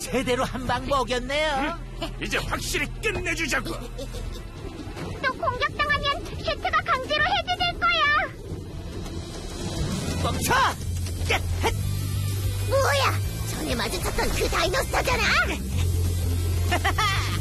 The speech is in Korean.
제대로 한 방 먹였네요. 이제 확실히 끝내주자고. 또 공격당하면 슈트가 강제로 해제될 거야. 멈춰! 뭐야? 전에 마주쳤던 그 다이노스터잖아.